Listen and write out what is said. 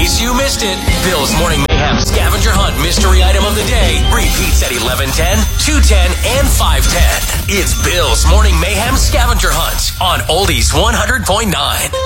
case you missed it, Bill's Morning Mayhem Scavenger Hunt Mystery Item of the Day repeats at 11:10, 2:10, and 5:10. It's Bill's Morning Mayhem Scavenger Hunt on Oldies 100.9.